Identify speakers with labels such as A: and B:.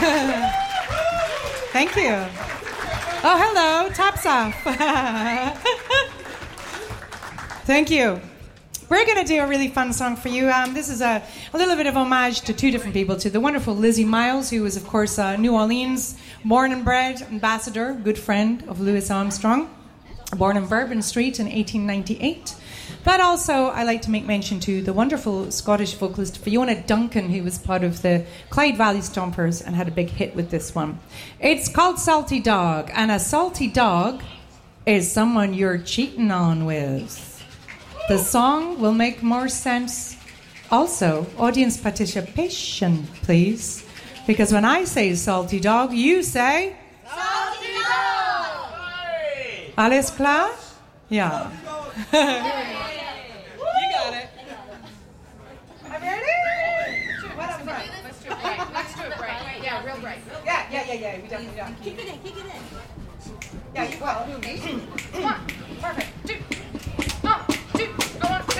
A: Thank you. Oh, hello. Tops off. Thank you. We're going to do a really fun song for you. This is a little bit of homage to two different people, to the wonderful Lizzie Miles, who was, of course, New Orleans born and bred ambassador, good friend of Louis Armstrong, born in Bourbon Street in 1898. But also, I like to make mention to the wonderful Scottish vocalist Fiona Duncan, who was part of the Clyde Valley Stompers and had a big hit with this one. It's called Salty Dog, and a salty dog is someone you're cheating on with. The song will make more sense. Also, audience participation, please. Because when I say salty dog, you say...
B: Salty dog!
A: Alles klar? Yeah. You got it. I'm ready? What up front?
B: Let's do it bright. Let's do it bright. Yeah, real bright.
A: Yeah. We definitely do.
B: Keep it in.
A: Yeah, you will.
B: One. Perfect. Two.